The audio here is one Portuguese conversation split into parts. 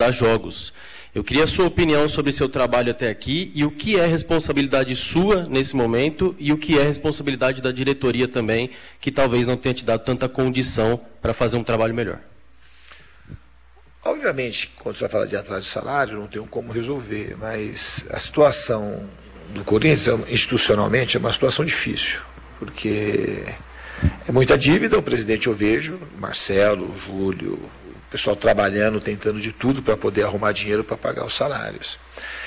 para jogos. Eu queria a sua opinião sobre seu trabalho até aqui e o que é responsabilidade sua nesse momento e o que é responsabilidade da diretoria também, que talvez não tenha te dado tanta condição para fazer um trabalho melhor. Obviamente, quando você vai falar de atraso de salário, não tem como resolver, mas a situação do Corinthians, institucionalmente, é uma situação difícil, porque é muita dívida, o presidente eu vejo, Marcelo, o Júlio, o pessoal trabalhando, tentando de tudo para poder arrumar dinheiro para pagar os salários.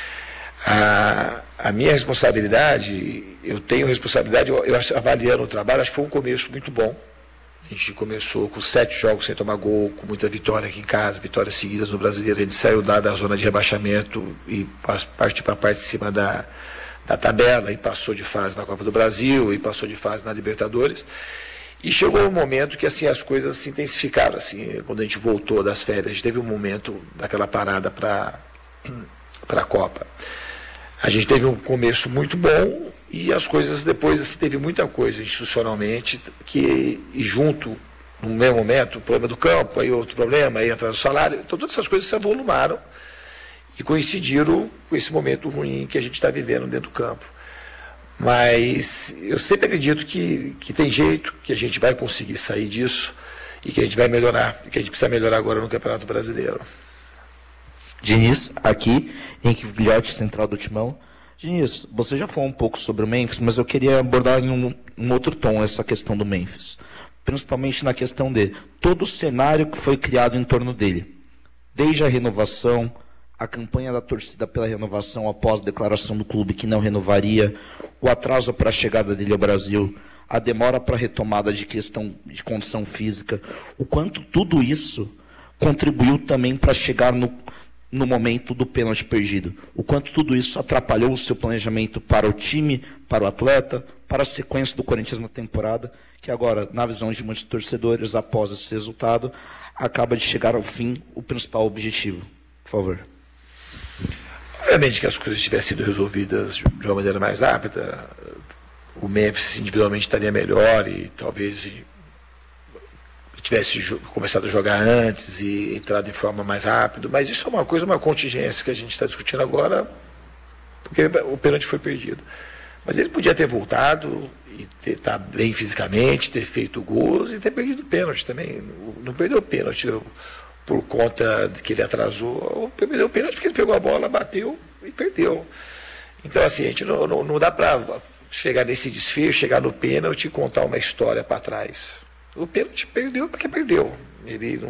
A minha responsabilidade, eu tenho responsabilidade, eu avaliando o trabalho, acho que foi um começo muito bom. A gente começou com 7 jogos sem tomar gol, com muita vitória aqui em casa, vitórias seguidas no Brasileiro. A gente saiu da zona de rebaixamento e partiu para a parte de cima da tabela, e passou de fase na Copa do Brasil, e passou de fase na Libertadores. E chegou um momento que assim, as coisas se intensificaram. Assim, quando a gente voltou das férias, a gente teve um momento daquela parada para a Copa. A gente teve um começo muito bom, e as coisas depois, assim, teve muita coisa institucionalmente, e junto, no mesmo momento, o problema do campo, aí outro problema, aí atrás do salário, então todas essas coisas se avolumaram e coincidiram com esse momento ruim que a gente está vivendo dentro do campo. Mas eu sempre acredito que tem jeito, que a gente vai conseguir sair disso e que a gente vai melhorar, e que a gente precisa melhorar agora no Campeonato Brasileiro. Diniz, aqui, Henrique Vigliotti, Central do Timão. Diniz, você já falou um pouco sobre o Memphis, mas eu queria abordar em um outro tom essa questão do Memphis. Principalmente na questão de todo o cenário que foi criado em torno dele. Desde a renovação, a campanha da torcida pela renovação após a declaração do clube que não renovaria, o atraso para a chegada dele ao Brasil, a demora para a retomada de questão de condição física, o quanto tudo isso contribuiu também para chegar no momento do pênalti perdido. O quanto tudo isso atrapalhou o seu planejamento para o time, para o atleta, para a sequência do Corinthians na temporada, que agora, na visão de muitos torcedores, após esse resultado, acaba de chegar ao fim o principal objetivo. Por favor. Obviamente que as coisas tivessem sido resolvidas de uma maneira mais rápida, o Memphis individualmente estaria melhor e talvez tivesse começado a jogar antes e entrado em forma mais rápido, mas isso é uma contingência que a gente está discutindo agora, porque o pênalti foi perdido. Mas ele podia ter voltado e estar bem fisicamente, ter feito gols e ter perdido o pênalti também. Não perdeu o pênalti por conta de que ele atrasou, perdeu o pênalti porque ele pegou a bola, bateu e perdeu. Então, assim, a gente não dá para chegar nesse desfecho, chegar no pênalti e contar uma história para trás. O pênalti perdeu porque perdeu. Ele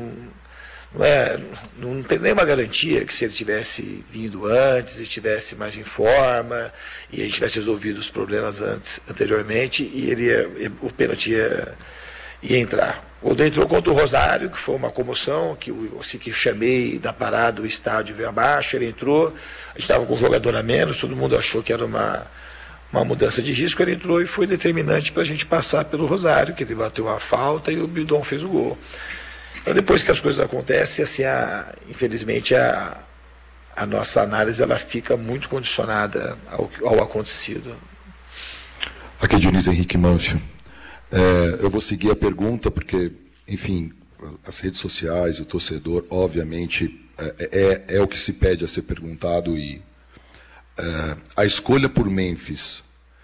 não tem nenhuma garantia que se ele tivesse vindo antes, e estivesse mais em forma, e a gente tivesse resolvido os problemas anteriormente, e o pênalti ia entrar. O gol entrou contra o Rosário, que foi uma comoção, que chamei da parada, o estádio veio abaixo, ele entrou, a gente estava com um jogador a menos, todo mundo achou que era uma mudança de risco, ele entrou e foi determinante para a gente passar pelo Rosário, que ele bateu a falta e o Bidon fez o gol. Então, depois que as coisas acontecem, assim, infelizmente a nossa análise ela fica muito condicionada ao acontecido. Aqui é Diniz Henrique Manfio. Eu vou seguir a pergunta, porque, enfim, as redes sociais, o torcedor, obviamente, é o que se pede a ser perguntado, e a escolha por Memphis,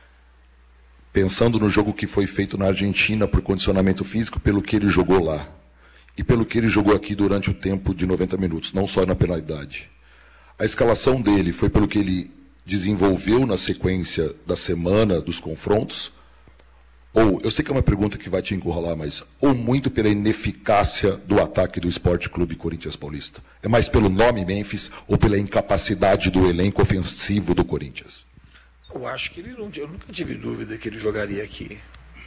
pensando no jogo que foi feito na Argentina por condicionamento físico, pelo que ele jogou lá, e pelo que ele jogou aqui durante o tempo de 90 minutos, não só na penalidade. A escalação dele foi pelo que ele desenvolveu na sequência da semana dos confrontos, ou, eu sei que é uma pergunta que vai te encurralar, mas, ou muito pela ineficácia do ataque do Sport Clube Corinthians Paulista? É mais pelo nome Memphis ou pela incapacidade do elenco ofensivo do Corinthians? Eu acho que eu nunca tive dúvida que ele jogaria aqui.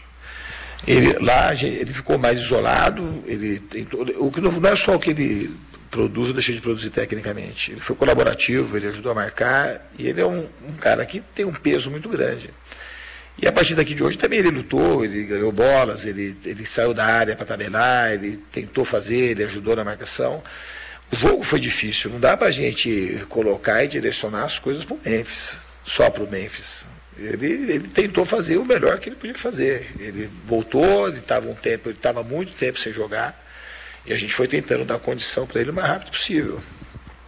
Ele ficou mais isolado, o que não é só o que ele produz ou deixa de produzir tecnicamente. Ele foi colaborativo, ele ajudou a marcar, e ele é um cara que tem um peso muito grande. E a partir daqui de hoje também ele lutou, ele ganhou bolas, ele saiu da área para tabelar, ele tentou fazer, ele ajudou na marcação. O jogo foi difícil, não dá para a gente colocar e direcionar as coisas para o Memphis, só para o Memphis. Ele tentou fazer o melhor que ele podia fazer. Ele voltou, ele estava muito tempo sem jogar, e a gente foi tentando dar condição para ele o mais rápido possível.